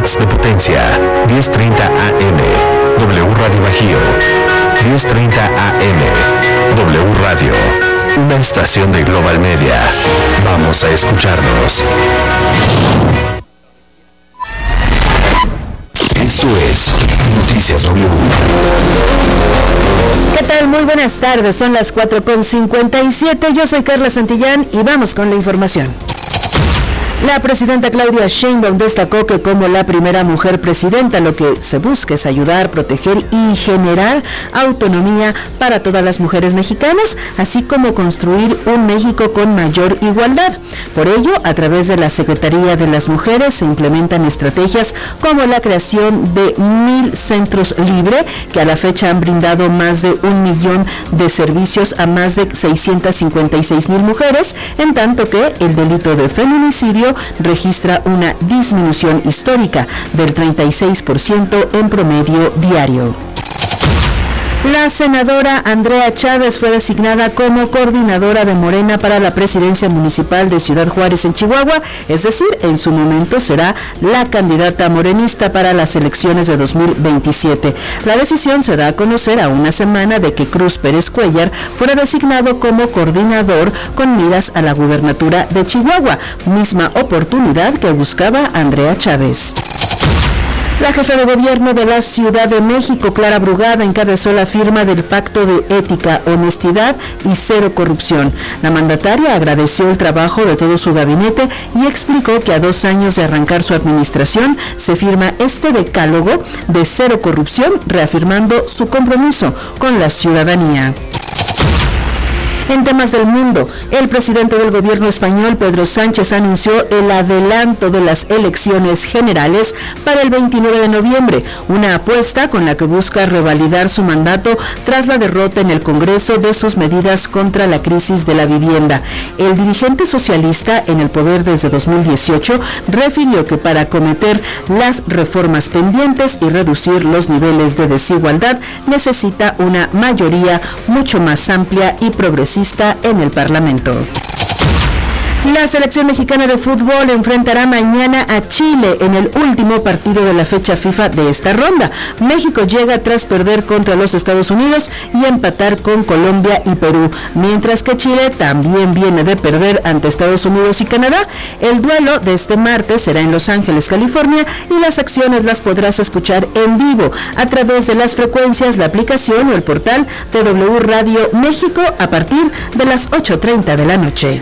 watts de potencia. 1030 AM. W Radio Bajío. 1030 AM. W Radio. Una estación de Global Media. Vamos a escucharnos. Esto es Noticias W. ¿Qué tal? Muy buenas tardes. Son las 4:57. Yo soy Carla Santillán y vamos con la información. La presidenta Claudia Sheinbaum destacó que como la primera mujer presidenta, lo que se busca es ayudar, proteger y generar autonomía para todas las mujeres mexicanas, así como construir un México con mayor igualdad. Por ello, a través de la Secretaría de las Mujeres se implementan estrategias como la creación de 1,000 centros libre, que a la fecha han brindado más de 1 millón de servicios a más de 656,000 mujeres, en tanto que el delito de feminicidio registra una disminución histórica del 36% en promedio diario. La senadora Andrea Chávez fue designada como coordinadora de Morena para la presidencia municipal de Ciudad Juárez en Chihuahua, es decir, en su momento será la candidata morenista para las elecciones de 2027. La decisión se da a conocer a una semana de que Cruz Pérez Cuellar fuera designado como coordinador con miras a la gubernatura de Chihuahua, misma oportunidad que buscaba Andrea Chávez. La jefa de gobierno de la Ciudad de México, Clara Brugada, encabezó la firma del Pacto de Ética, Honestidad y Cero Corrupción. La mandataria agradeció el trabajo de todo su gabinete y explicó que a 2 años de arrancar su administración se firma este decálogo de cero corrupción, reafirmando su compromiso con la ciudadanía. En temas del mundo, el presidente del gobierno español, Pedro Sánchez, anunció el adelanto de las elecciones generales para el 29 de noviembre, una apuesta con la que busca revalidar su mandato tras la derrota en el Congreso de sus medidas contra la crisis de la vivienda. El dirigente socialista, en el poder desde 2018, refirió que para acometer las reformas pendientes y reducir los niveles de desigualdad, necesita una mayoría mucho más amplia y progresista en el Parlamento. La selección mexicana de fútbol enfrentará mañana a Chile en el último partido de la fecha FIFA de esta ronda. México llega tras perder contra los Estados Unidos y empatar con Colombia y Perú, mientras que Chile también viene de perder ante Estados Unidos y Canadá. El duelo de este martes será en Los Ángeles, California, y las acciones las podrás escuchar en vivo a través de las frecuencias, la aplicación o el portal de W Radio México a partir de las 8:30 de la noche.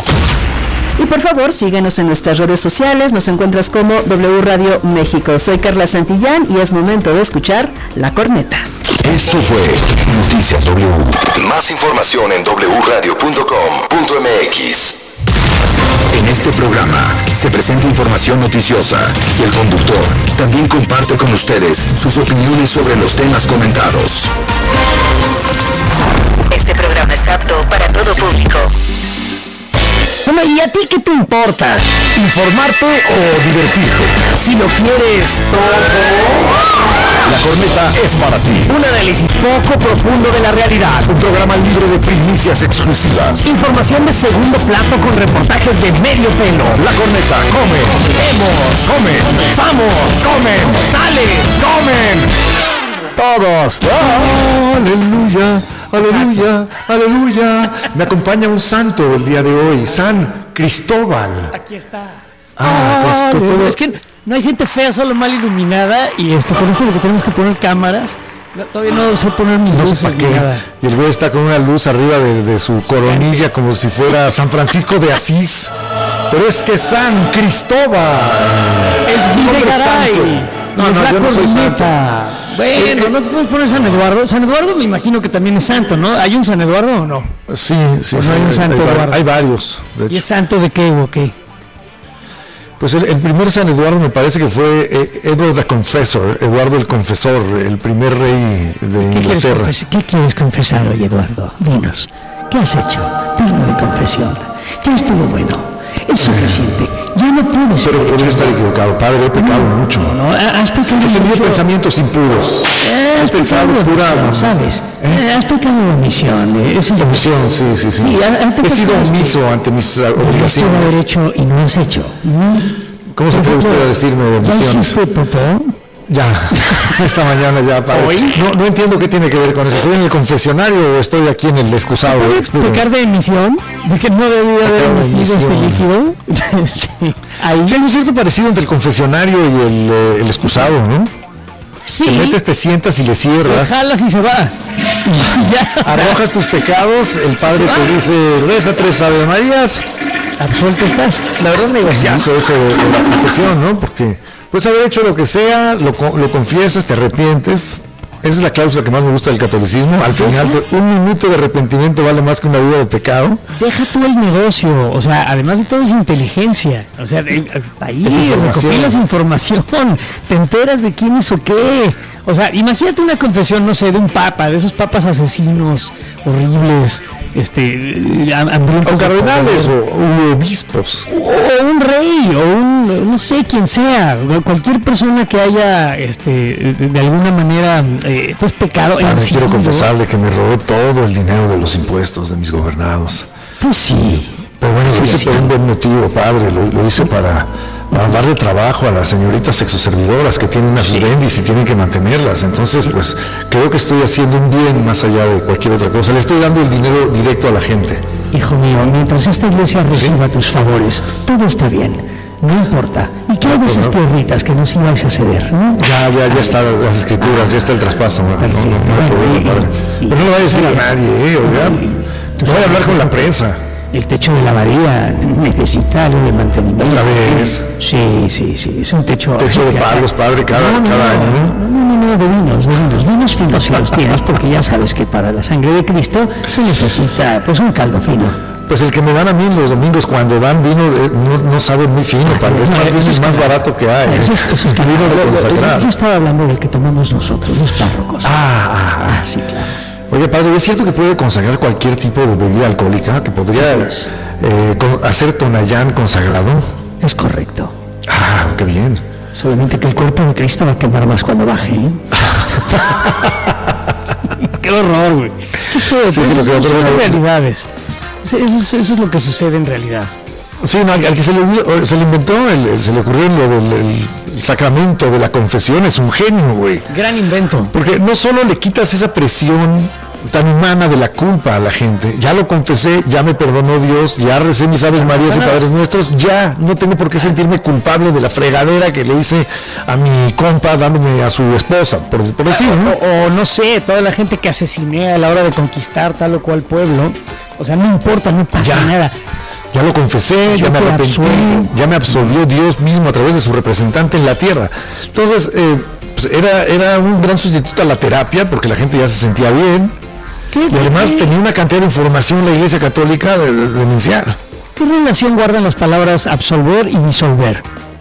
Y por favor, síguenos en nuestras redes sociales, nos encuentras como W Radio México. Soy Carla Santillán y es momento de escuchar La Corneta. Esto fue Noticias W. Más información en wradio.com.mx. En este programa se presenta información noticiosa y el conductor también comparte con ustedes sus opiniones sobre los temas comentados. Este programa es apto para todo público. Bueno, ¿y a ti qué te importa? ¿Informarte o divertirte? Si lo quieres todo, La Corneta es para ti. Un análisis poco profundo de la realidad. Un programa libre de primicias exclusivas. Información de segundo plato con reportajes de medio pelo. La Corneta, come, vemos, come, vamos, comen, sales, comen. Todos. Aleluya. Aleluya, aleluya. Me acompaña un santo el día de hoy, San Cristóbal. Aquí está. Todo. Es que no hay gente fea, solo mal iluminada. Y con esto de que tenemos que poner cámaras, todavía no sé poner mis luces para qué. nada. Y el güey está con una luz arriba de su coronilla, como si fuera San Francisco de Asís. Pero es que San Cristóbal es Videgaray. No, yo no soy santo. Bueno, no te puedes poner San Eduardo. San Eduardo me imagino que también es santo, ¿no? ¿Hay un San Eduardo o no? Sí. No hay un santo Eduardo. Hay varios. ¿Y es santo de qué o qué? Pues el primer San Eduardo me parece que fue Edward the Confessor, Eduardo el Confesor, el primer rey de Inglaterra. ¿Qué quieres confesar hoy, Eduardo? Dinos, ¿qué has hecho? Digno de confesión. Ya estuvo bueno. Es suficiente. Ya no puedes. Pero podría estar equivocado, padre. He pecado mucho. No, has pecado mucho. He tenido mucho. Pensamientos impuros. Has pecado de omisión, ¿sabes? Has pecado de omisión. De omisión, sí. Sí, he sido omiso ante mis obligaciones. Has haber hecho y no has hecho. ¿Cómo se atreve usted a decirme de ¿Ya misiones? hiciste popó? Ya, esta mañana ya, padre. No entiendo qué tiene que ver con eso. ¿Estoy en el confesionario o estoy aquí en el excusado? ¿Puede pecar de emisión? ¿De que no debía haber emitido este líquido? Sí, hay un cierto parecido entre el confesionario y el excusado, ¿no? Sí. Te metes, te sientas y le cierras. Te jalas y se va. Ya, arrojas tus pecados, el padre te dice, reza 3 Ave Marías. Absuelto estás. La verdad, negociazo eso de la confesión, ¿no? Porque puedes haber hecho lo que sea, lo confiesas, te arrepientes. Esa es la cláusula que más me gusta del catolicismo. Al final, un minuto de arrepentimiento vale más que una vida de pecado. Deja tú el negocio, o sea, además de todo es inteligencia. O sea, ahí recopilas información, te enteras de quién es o qué. O sea, imagínate una confesión, no sé, de un papa, de esos papas asesinos horribles, hambrientos. O cardenales, o obispos. O un rey, o un, no sé, quien sea, cualquier persona que haya, de alguna manera, pues pecado. Quiero confesarle que me robé todo el dinero de los impuestos de mis gobernados. Pues sí. Pero bueno, lo hice por un buen motivo, padre, lo hice para darle trabajo a las señoritas sexoservidoras que tienen a sus bendis y tienen que mantenerlas. Entonces, pues, creo que estoy haciendo un bien más allá de cualquier otra cosa. Le estoy dando el dinero directo a la gente. Hijo mío, mientras esta iglesia reciba tus favores, todo está bien. No importa. ¿Y qué hay de esas tierritas que nos ibais a ceder, no? Ya están las escrituras, ya está el traspaso. No hay problema, padre. Pero no lo vaya a decir a nadie, oiga. No voy a hablar con la prensa. El techo de la abadía necesita algo de mantenimiento. ¿Otra vez? Sí, es un techo... Techo de palos, padre, cada año. No, de vinos finos si los tienes, porque ya sabes que para la sangre de Cristo se necesita, pues, un caldo fino. Pues el que me dan a mí los domingos cuando dan vino no sabe muy fino, padre. Es más barato que hay. Eso es yo estaba hablando del que tomamos nosotros, los párrocos. Sí, claro. Oye, padre, ¿es cierto que puede consagrar cualquier tipo de bebida alcohólica? ¿Que podría hacer Tonayán consagrado? Es correcto. Qué bien. Solamente que el cuerpo de Cristo va a quemar más cuando baje, ¿eh? ¡Qué horror, güey! ¡Qué feo! Son realidades. Eso es lo que sucede en realidad. Sí, no, al que se le inventó, se le ocurrió lo del sacramento de la confesión, es un genio, güey. Gran invento. Porque no solo le quitas esa presión tan humana de la culpa a la gente, ya lo confesé, ya me perdonó Dios, ya recé mis Aves Marías y Padres Nuestros, ya no tengo por qué sentirme culpable de la fregadera que le hice a mi compa dándome a su esposa, por decir, ¿no? O no sé, toda la gente que asesiné a la hora de conquistar tal o cual pueblo, o sea, no importa, no pasa nada. Ya lo confesé, ya me arrepentí, ya me absolvió Dios mismo a través de su representante en la tierra. Entonces, pues era un gran sustituto a la terapia, porque la gente ya se sentía bien. Y además tenía una cantidad de información la Iglesia Católica de denunciar. ¿Qué relación guardan las palabras absolver y disolver?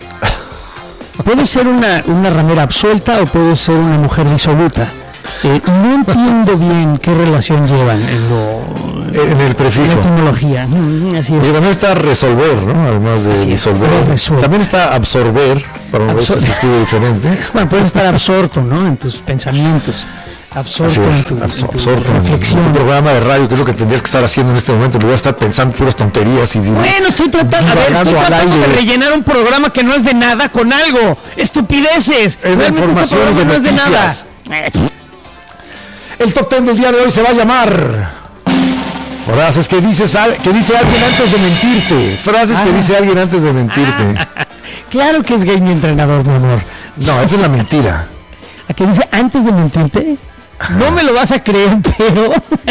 Puede ser una ramera absuelta o puede ser una mujer disoluta. No entiendo bien qué relación llevan en el prefijo. En la etimología. Así es. Y también está resolver, ¿no? Además de disolver. También está absorber, para un se escribe diferente. Bueno, puedes estar absorto, ¿no? En tus pensamientos. Absorto en tu reflexión. En tu programa de radio, que es lo que tendrías que estar haciendo en este momento, en lugar de estar pensando puras tonterías y bueno, estoy tratando de rellenar un programa que no es de nada con algo. Estupideces. Es de información y de noticias. No es de nada. El top 10 del día de hoy se va a llamar frases que dice alguien antes de mentirte. Frases que dice alguien antes de mentirte. Claro que es gay mi entrenador, mi amor. No, esa es la mentira. ¿A qué dice antes de mentirte? No me lo vas a creer, pero...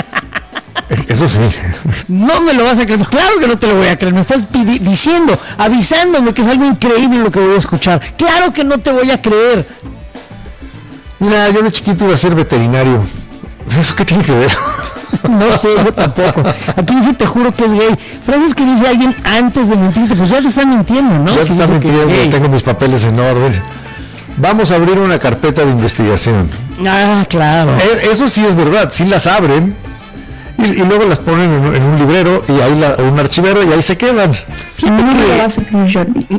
Eso sí. No me lo vas a creer. Claro que no te lo voy a creer. Me estás diciendo, avisándome que es algo increíble lo que voy a escuchar. Claro que no te voy a creer. Mira, yo de chiquito iba a ser veterinario. ¿Eso qué tiene que ver? No sé, yo tampoco. Aquí dice, te juro que es gay. Frases que dice alguien antes de mentirte, pues ya te están mintiendo, ¿no? Ya te están mintiendo, tengo mis papeles en orden. Vamos a abrir una carpeta de investigación. Claro. Eso sí es verdad, sí las abren y luego las ponen en un librero y ahí un archivero y ahí se quedan.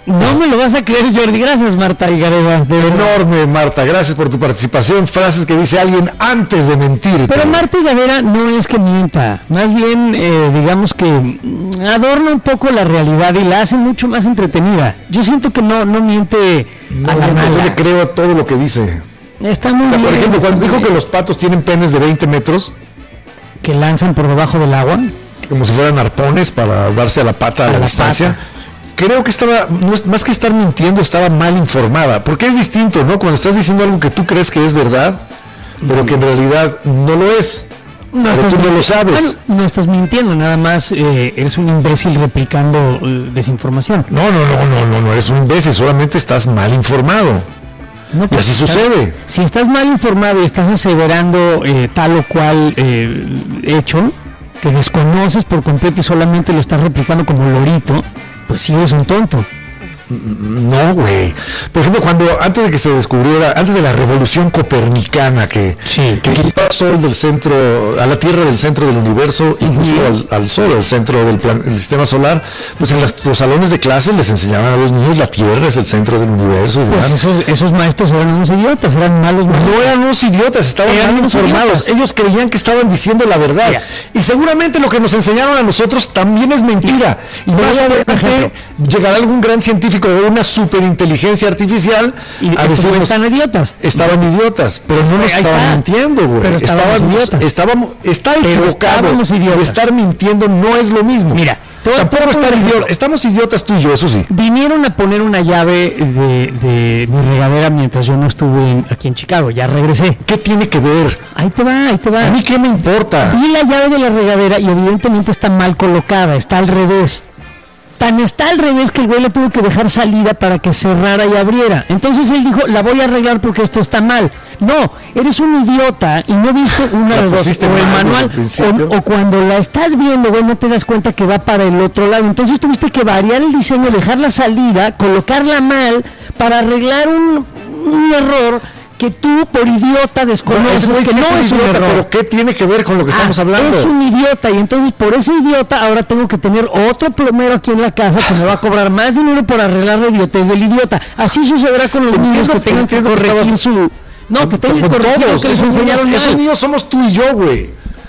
No me lo vas a creer, Jordi. Gracias, Marta Higareda. Enorme, Marta. Gracias por tu participación. Frases que dice alguien antes de mentir. Pero Marta Higareda no es que mienta. Más bien, digamos que adorna un poco la realidad y la hace mucho más entretenida. Yo siento que no miente a la mala. Yo le creo a todo lo que dice. Está muy bien. Por ejemplo, cuando dijo que los patos tienen penes de 20 metros. Que lanzan por debajo del agua. Como si fueran arpones para darse a la pata a la distancia. Pata. Creo que estaba, no es, más que estar mintiendo, estaba mal informada, porque es distinto, ¿no? Cuando estás diciendo algo que tú crees que es verdad, pero que en realidad no lo es. No, tú no lo sabes. Bueno, no estás mintiendo, nada más eres un imbécil replicando desinformación. No eres un imbécil, solamente estás mal informado. No, pues y así sucede. Si estás mal informado y estás aseverando tal o cual hecho, que desconoces por completo y solamente lo estás replicando como lorito, pues sí eres un tonto. No, güey. Por ejemplo, antes de que se descubriera, antes de la revolución copernicana que quitó al sol del centro, a la Tierra del centro del universo, incluso al sol, al centro del sistema solar, pues en los salones de clase les enseñaban a los niños la Tierra es el centro del universo. Y pues esos maestros eran unos idiotas, eran malos maestros. No eran unos idiotas, estaban mal informados. Ellos creían que estaban diciendo la verdad. Mira. Y seguramente lo que nos enseñaron a nosotros también es mentira. Y más adelante llegará algún gran científico de una superinteligencia artificial y a decirnos, están idiotas. Estaban idiotas, pero no nos estaban mintiendo, güey. Está equivocado. Estar mintiendo no es lo mismo. Mira, tampoco estar idiota. Estamos idiotas tú y yo, eso sí. Vinieron a poner una llave de mi regadera mientras yo no estuve aquí en Chicago. Ya regresé. ¿Qué tiene que ver? Ahí te va. ¿A mí qué me importa? Vi la llave de la regadera y evidentemente está mal colocada, está al revés. Tan está al revés que el güey le tuvo que dejar salida para que cerrara y abriera. Entonces él dijo, la voy a arreglar porque esto está mal. No, eres un idiota y no viste una de dos, o el manual, o cuando la estás viendo, güey, no te das cuenta que va para el otro lado. Entonces tuviste que variar el diseño, dejar la salida, colocarla mal para arreglar un error que tú por idiota desconoces, que no es un error. Pero ¿qué tiene que ver con lo que estamos hablando? Es un idiota y entonces por ese idiota ahora tengo que tener otro plomero aquí en la casa que me va a cobrar más dinero por arreglar la idiotez del idiota. Así sucederá con los niños que tengan que corregir su... No, que tengan que corregir lo que les enseñaron. Esos niños somos tú y yo, güey.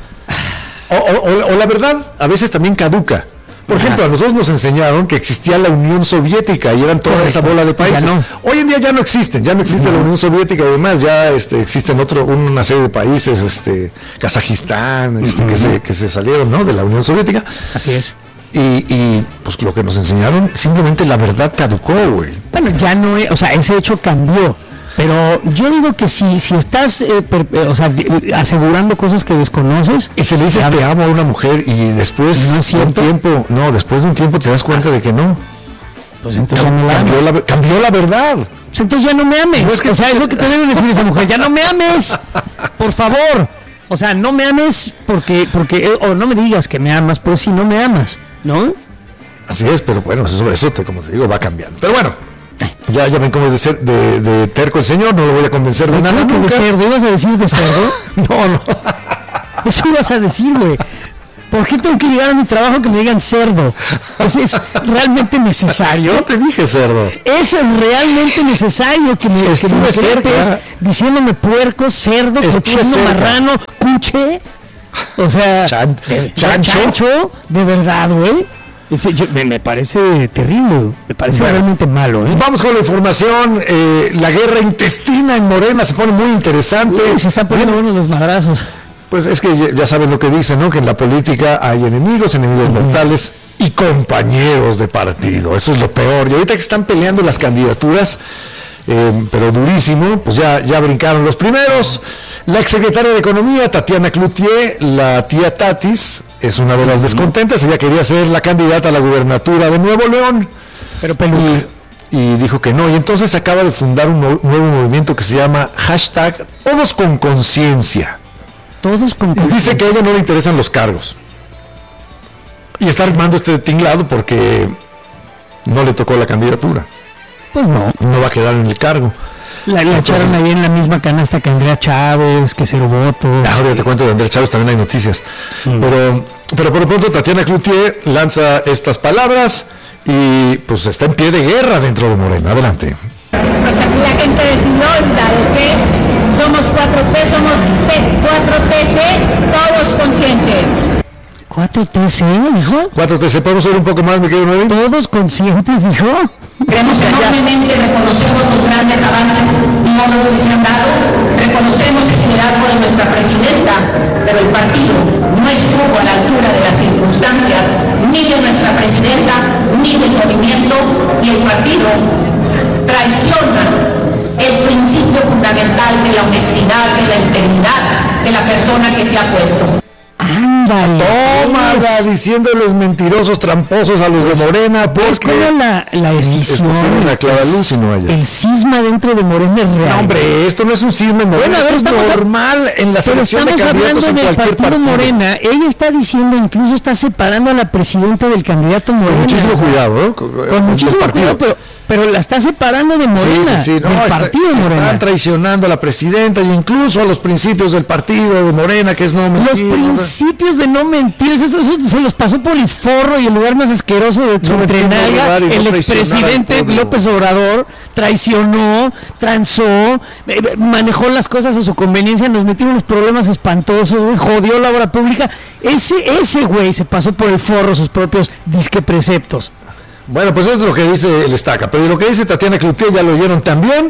O la verdad, a veces también caduca. Por ejemplo, a nosotros nos enseñaron que existía la Unión Soviética y eran toda esa bola de países. No. Hoy en día ya no existen, la Unión Soviética y demás, ya existen una serie de países, Kazajistán, que se salieron, ¿no?, de la Unión Soviética. Así es. Y pues lo que nos enseñaron, simplemente la verdad caducó, güey. Bueno, ya no es, o sea, ese hecho cambió. Pero yo digo que si estás asegurando cosas que desconoces... Y se le dices te amo a una mujer y después de un tiempo te das cuenta de que no. Pues entonces cambió la verdad. Pues entonces ya no me ames. No es que, es lo que te debe decir esa mujer. Ya no me ames, por favor. O sea, no me ames porque o no me digas que me amas, pues si no me amas, ¿no? Así es, pero bueno, eso como te digo, va cambiando. Pero bueno. Ya ven cómo es de terco el señor, no lo voy a convencer de nada. ¿De cerdo? ¿Ibas a decir de cerdo? No. Eso ibas a decir, güey. ¿Por qué tengo que llegar a mi trabajo que me digan cerdo? ¿Es realmente necesario? No te dije cerdo. ¿Es realmente necesario que me crepes diciéndome puerco, cerdo, cochino, marrano, cuche? O sea, chancho, de verdad, güey. Me parece terrible, me parece realmente malo. Vamos con la información. La guerra intestina en Morena se pone muy interesante. Se están poniendo buenos los madrazos. Pues es que ya saben lo que dicen, ¿no? Que en la política hay enemigos mortales y compañeros de partido. Eso es lo peor. Y ahorita que están peleando las candidaturas, pero durísimo, pues ya brincaron los primeros. La exsecretaria de Economía, Tatiana Cloutier, la tía Tatis, es una de las descontentas. Ella quería ser la candidata a la gubernatura de Nuevo León, pero y dijo que no. Y entonces acaba de fundar un nuevo movimiento que se llama #Todos con Conciencia. Todos con conciencia. Dice que a ella no le interesan los cargos. Y está armando este tinglado porque no le tocó la candidatura. Pues no va a quedar en el cargo. La echaron ahí en la misma canasta que Andrea Chávez, que Cero Votos. Ahora te cuento de Andrea Chávez, también hay noticias. Pero por lo pronto Tatiana Cloutier lanza estas palabras y pues está en pie de guerra dentro de Morena. Adelante. Pues aquí la gente decidió que somos 4T, somos 4TC, todos conscientes. 4TC, dijo. 4TC, ¿podemos ver un poco más, mi querido Noel? Todos conscientes, dijo. Creemos enormemente, reconocemos los grandes avances y logros que se han dado, reconocemos el liderazgo de nuestra presidenta, pero el partido no estuvo a la altura de las circunstancias, ni de nuestra presidenta, ni del movimiento, y el partido traiciona el principio fundamental de la honestidad, de la integridad de la persona que se ha puesto. Ándale. Tómala, diciéndoles mentirosos, tramposos a los de Morena, pues porque como la decisión, a Clara Luz y no a ella. el cisma dentro de Morena es real. No, hombre, esto no es un cisma en Morena, Bueno, a ver, esto es normal en la selección de estamos candidatos hablando en del cualquier partido partido. Morena. Ella está diciendo, incluso está separando a la presidenta del candidato Morena. Con muchísimo cuidado, ¿eh? Con muchísimo cuidado, pero la está separando de Morena, sí, no, del partido de Morena. Están traicionando a la presidenta y incluso a los principios del partido de Morena, que es no mentir. Los principios de no mentir, eso se los pasó por el forro, y el lugar más asqueroso de su entrenaga, el expresidente López Obrador, traicionó, transó, manejó las cosas a su conveniencia, nos metió unos problemas espantosos, güey, jodió la obra pública. Ese güey se pasó por el forro sus propios disque preceptos. Bueno, pues eso es lo que dice el Estaca, pero lo que dice Tatiana Cloutier ya lo oyeron también.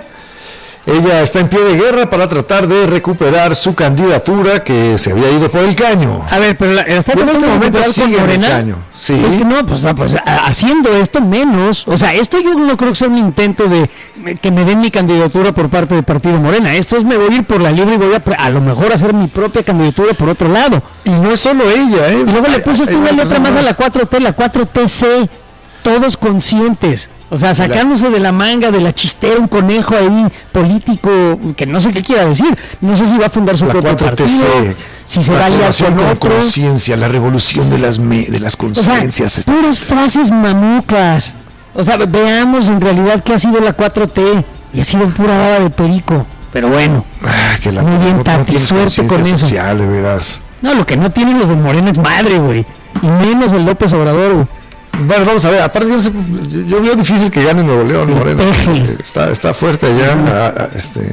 Ella está en pie de guerra para tratar de recuperar su candidatura que se había ido por el caño. A ver, pero está en este momento con sigue Morena. el caño. Sí. Es que no, pues haciendo esto menos. O sea, esto yo no creo que sea un intento de que me den mi candidatura por parte del partido Morena. Esto es, me voy a ir por la libre y voy a lo mejor hacer mi propia candidatura por otro lado. Y no es solo ella, ¿eh? Y luego le puso una letra más a la 4T, la 4TC. Todos conscientes, o sea, sacándose de la manga, de la chistera, un conejo ahí político, que no sé qué quiera decir, no sé si va a fundar su propio partido, si se va a aliar con otros. Conciencia, la revolución de las conciencias. O sea, puras frases mamucas, o sea, veamos en realidad qué ha sido la 4T, y ha sido pura baba de perico, pero bueno, que la muy bien, Tati, no suerte con eso. Social, de veras. No, lo que no tienen los de Morena es madre, güey, y menos el López Obrador, güey. Bueno, vamos a ver, aparte yo veo difícil que gane Nuevo León, Moreno. Está fuerte allá,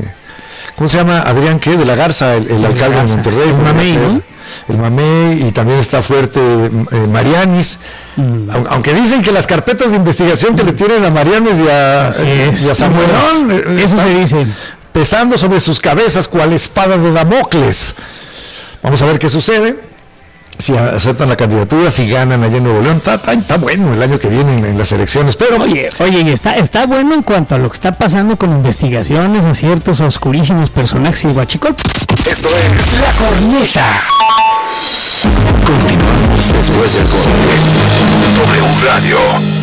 ¿cómo se llama? Adrián, ¿qué? De la Garza, el alcalde de Monterrey. El Mamey, ¿no? El Mamey, y también está fuerte Marianis. Aunque dicen que las carpetas de investigación que le tienen a Marianis y a Samuelón, eso se dice, pesando sobre sus cabezas cual espada de Damocles. Vamos a ver qué sucede. Si aceptan la candidatura, si ganan allá en Nuevo León, está bueno el año que viene en las elecciones, pero... Oye, y está bueno en cuanto a lo que está pasando con investigaciones a ciertos oscurísimos personajes y guachicol. Esto es La Corneta. Continuamos después del corte. W Radio.